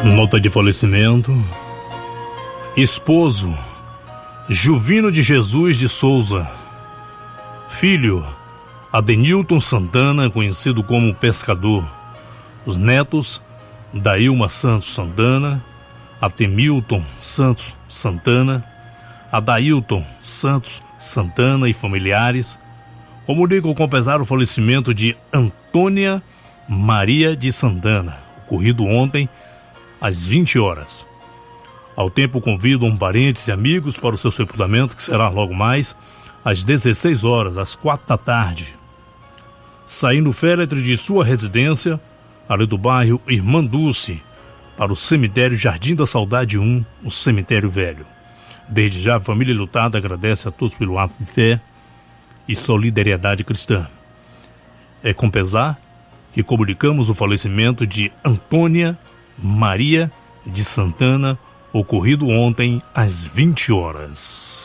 Nota de falecimento: esposo Juvino de Jesus de Souza, filho Adenilton Santana, conhecido como Pescador, os netos Dailma Santos Santana, Atemilton Santos Santana, Adailton Santos Santana e familiares. Comunicam com pesar o falecimento de Antônia Maria de Santana, ocorrido ontem às 20 horas. Ao tempo, convidam parentes e amigos para o seu sepultamento, que será logo mais às 16 horas, às 4 da tarde. Saindo o féretre de sua residência, ali do bairro Irmã Dulce, para o cemitério Jardim da Saudade 1, o cemitério velho. Desde já, a família lutada agradece a todos pelo ato de fé e solidariedade cristã. É com pesar que comunicamos o falecimento de Antônia Maria de Santana, ocorrido ontem às 20 horas.